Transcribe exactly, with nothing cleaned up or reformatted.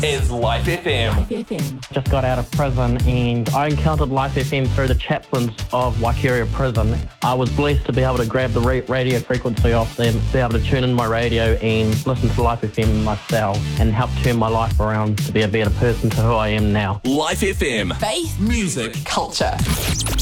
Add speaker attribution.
Speaker 1: is Life F M.
Speaker 2: Life F M.
Speaker 3: Just got out of prison and I encountered Life F M through the chaplains of Waikeria Prison. I was blessed to be able to grab the ra- radio frequency off them, be able to tune in my radio and listen to Life F M myself and help turn my life around to be a better person to who I am now.
Speaker 1: Life F M.
Speaker 2: Faith,
Speaker 1: Music.
Speaker 2: culture.